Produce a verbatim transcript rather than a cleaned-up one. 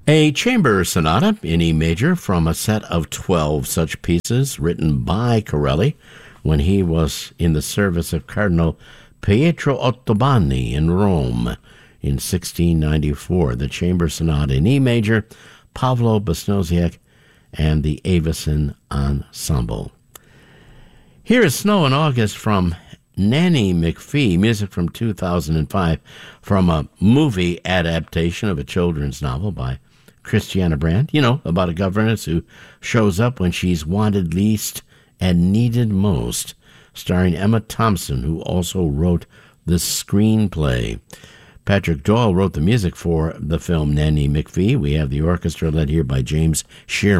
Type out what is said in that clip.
A chamber sonata in E major from a set of twelve such pieces written by Corelli when he was in the service of Cardinal Pietro Ottoboni in Rome in sixteen ninety-four. The chamber sonata in E major, Pavlo Basnosiak and the Avicen Ensemble. Here is Snow in August from Nanny McPhee, music from two thousand five, from a movie adaptation of a children's novel by Christiana Brandt, you know, about a governess who shows up when she's wanted least and needed most, starring Emma Thompson, who also wrote the screenplay. Patrick Doyle wrote the music for the film Nanny McPhee. We have the orchestra led here by James Shearman.